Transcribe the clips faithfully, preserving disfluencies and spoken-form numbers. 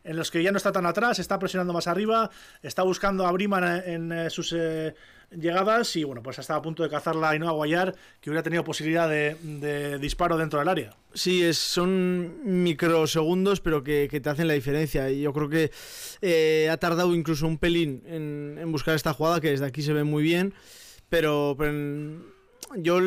en los que ya no está tan atrás, está presionando más arriba, está buscando a Brima en, en sus eh, llegadas y bueno, pues estaba a punto de cazarla Ainhoa Guayar, que hubiera tenido posibilidad de, de disparo dentro del área. Sí, es, son microsegundos, pero que, que te hacen la diferencia. Y yo creo que eh, ha tardado incluso un pelín en, en buscar esta jugada, que desde aquí se ve muy bien. Pero, pero en, yo,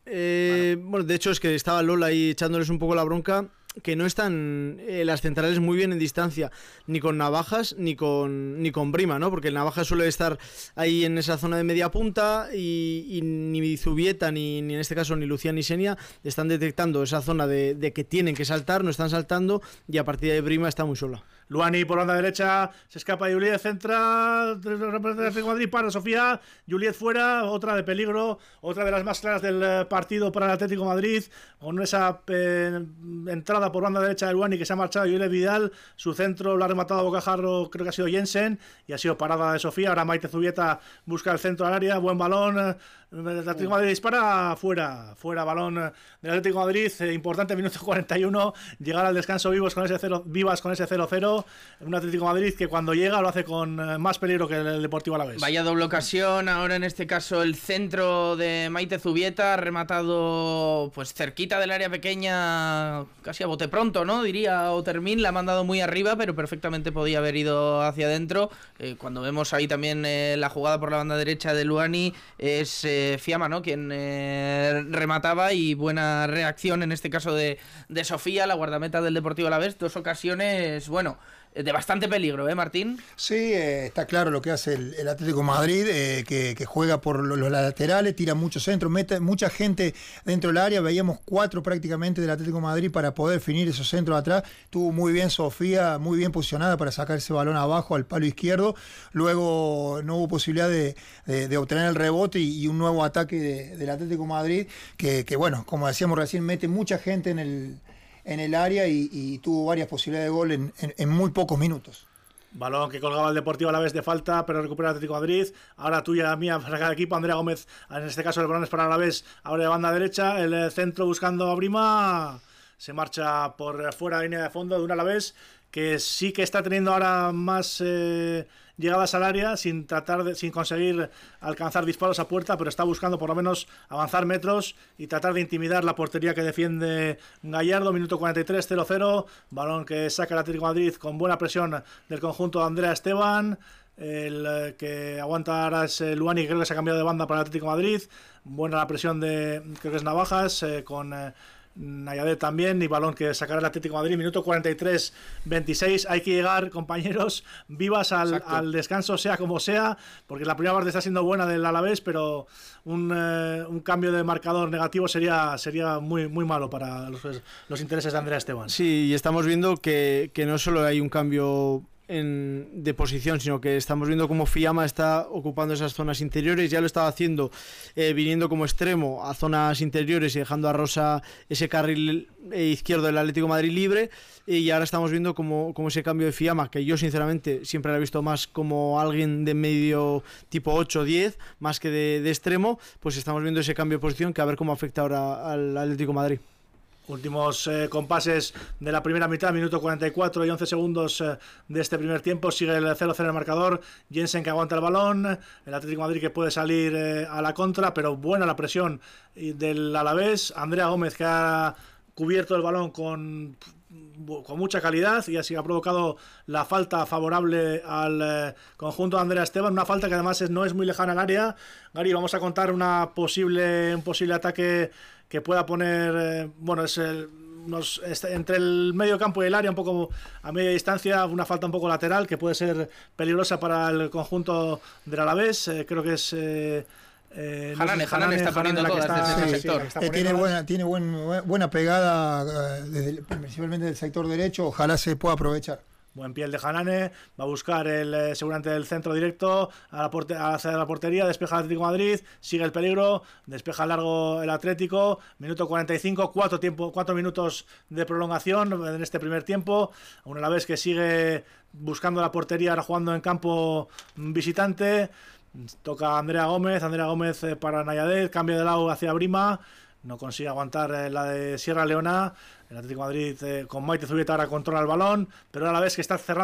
eh, bueno. bueno, de hecho es que estaba Lola ahí echándoles un poco la bronca, que no están eh, las centrales muy bien en distancia, ni con Navajas ni con ni con Brima, ¿no? Porque el Navajas suele estar ahí en esa zona de media punta y, y ni Zubieta ni, ni en este caso ni Lucía ni Xenia están detectando esa zona de, de que tienen que saltar, no están saltando, y a partir de ahí Brima está muy sola. Luani por banda derecha, se escapa Juliet, centra, Madrid para Sofía, Juliet fuera, otra de peligro, otra de las más claras del partido para el Atlético de Madrid, con esa eh, entrada por banda derecha de Luani que se ha marchado Juliet Vidal, su centro lo ha rematado a bocajarro, creo que ha sido Jensen, y ha sido parada de Sofía. Ahora Maite Zubieta busca el centro del área, buen balón, el Atlético de Madrid dispara, fuera, fuera balón del Atlético de Madrid, eh, importante, minuto cuarenta y uno, llegar al descanso vivos con ese cero, vivas con ese cero cero. Un Atlético de Madrid que cuando llega lo hace con más peligro que el Deportivo Alavés. Vaya doble ocasión, ahora en este caso el centro de Maite Zubieta, rematado pues cerquita del área pequeña, casi a bote pronto, ¿no? Diría Otermin, la ha mandado muy arriba, pero perfectamente podía haber ido hacia adentro. Eh, cuando vemos ahí también eh, la jugada por la banda derecha de Luani, es eh, Fiamma, ¿no? Quien eh, remataba, y buena reacción en este caso de, de Sofía, la guardameta del Deportivo Alavés. Dos ocasiones, bueno, de bastante peligro, ¿eh, Martín? Sí, eh, está claro lo que hace el, el Atlético de Madrid, eh, que, que juega por los, los laterales, tira muchos centros, mete mucha gente dentro del área. Veíamos cuatro prácticamente del Atlético de Madrid para poder definir esos centros atrás. Estuvo muy bien Sofía, muy bien posicionada para sacar ese balón abajo al palo izquierdo. Luego no hubo posibilidad de, de, de obtener el rebote y, y un nuevo ataque de, del Atlético de Madrid, que, que bueno, como decíamos recién, mete mucha gente en el en el área y, y tuvo varias posibilidades de gol en, en, en muy pocos minutos. Balón que colgaba el Deportivo Alavés de falta, pero recupera el Atlético de Madrid. Ahora tuya, mía, para cada equipo. Andrea Gómez, en este caso el balón es para Alavés, ahora de banda derecha, el centro buscando a Brima, se marcha por fuera de línea de fondo de un Alavés que sí que está teniendo ahora más eh, llegadas al área sin tratar de, sin conseguir alcanzar disparos a puerta, pero está buscando por lo menos avanzar metros y tratar de intimidar la portería que defiende Gallardo. Minuto cuarenta y tres, cero cero, balón que saca el Atlético de Madrid con buena presión del conjunto de Andrea Esteban. El eh, que aguanta ahora es eh, Luani, que creo que se ha cambiado de banda para el Atlético de Madrid. Buena la presión de, creo que es Navajas, eh, con eh, Nayadet también, y balón que sacará el Atlético de Madrid. Minuto cuarenta y tres, veintiséis. Hay que llegar, compañeros, vivas al, al descanso, sea como sea, porque la primera parte está siendo buena del Alavés, pero un, eh, un cambio de marcador negativo sería sería muy muy malo para los, los intereses de Andrea Esteban. Sí, y estamos viendo que, que no solo hay un cambio En, de posición, sino que estamos viendo cómo Fiamma está ocupando esas zonas interiores. Ya lo estaba haciendo eh, viniendo como extremo a zonas interiores y dejando a Rosa ese carril eh, izquierdo del Atlético de Madrid libre, y ahora estamos viendo como, como ese cambio de Fiamma, que yo sinceramente siempre lo he visto más como alguien de medio tipo ocho o diez más que de, de extremo. Pues estamos viendo ese cambio de posición, que a ver cómo afecta ahora al Atlético de Madrid. Últimos eh, compases de la primera mitad, minuto cuarenta y cuatro y once segundos eh, de este primer tiempo. Sigue el cero cero en el marcador. Jensen que aguanta el balón, el Atlético de Madrid que puede salir eh, a la contra, pero buena la presión del Alavés. Andrea Gómez que ha cubierto el balón con, con mucha calidad y así ha provocado la falta favorable al eh, conjunto de Andrea Esteban, una falta que además es, no es muy lejana al área. Gary, vamos a contar una posible, un posible ataque que pueda poner, eh, bueno, es el, unos, entre el medio campo y el área, un poco a media distancia, una falta un poco lateral que puede ser peligrosa para el conjunto del Alavés. Eh, creo que es eh, Eh, Hanane, no Hanane está poniendo todas está, desde ese sí, sector. Sí, eh, tiene buena, tiene buen, buena pegada eh, desde el, principalmente del sector derecho. Ojalá se pueda aprovechar. Buen piel de Hanane, va a buscar el eh, seguramente el centro directo a la porte, hacia la portería, despeja el Atlético de Madrid, sigue el peligro, despeja largo el Atlético. Minuto cuarenta y cinco, cuatro tiempo, cuatro minutos de prolongación en este primer tiempo. Una la vez que sigue buscando la portería, ahora jugando en campo visitante. Toca Andrea Gómez, Andrea Gómez eh, para Nayadet, cambio de lado hacia Brima, no consigue aguantar eh, la de Sierra Leona. El Atlético de Madrid eh, con Maite Zubieta ahora controla el balón, pero a la vez que está cerrando